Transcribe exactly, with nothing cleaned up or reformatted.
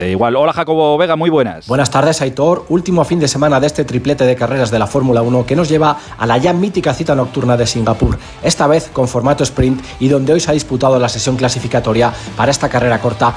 Eh, igual. Hola Jacobo Vega, muy buenas. Buenas tardes, Aitor. Último fin de semana de este triplete de carreras de la Fórmula uno que nos lleva a la ya mítica cita nocturna de Singapur, esta vez con formato sprint y donde hoy se ha disputado la sesión clasificatoria para esta carrera corta